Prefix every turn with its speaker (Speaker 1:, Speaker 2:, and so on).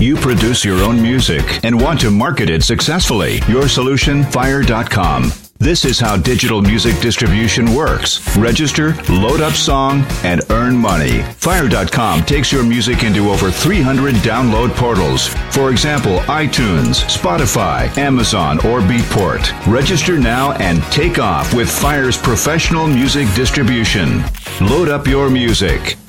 Speaker 1: You produce your own music and want to market it successfully. Your solution, Fire.com. This is how digital music distribution works. Register, load up song, and earn money. Fire.com takes your music into over 300 download portals. For example, iTunes, Spotify, Amazon, or Beatport. Register now and take off with Fire's professional music distribution. Load up your music.